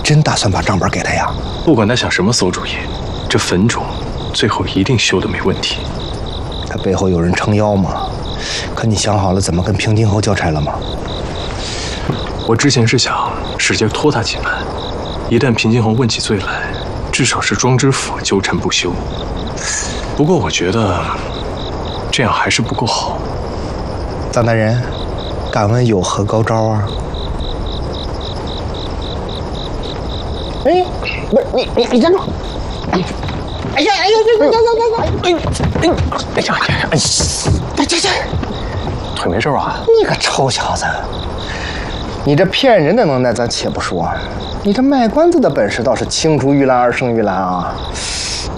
真打算把账本给他呀？ 不管他想什么馊主意，这坟冢最后一定修得没问题。 他背后有人撑腰吗？可你想好了怎么跟平津侯交差了吗？ 我之前是想使劲拖他几盘，一旦平津侯问起罪来，至少是庄知府纠缠不休。不过我觉得这样还是不够好。 张大人，敢问有何高招啊？ 哎，不是你站住！哎呀哎呀哎呀腿没事吧？ 你个臭小子！你这骗人的能耐咱且不说，你这卖关子的本事倒是青出于蓝而胜于蓝啊！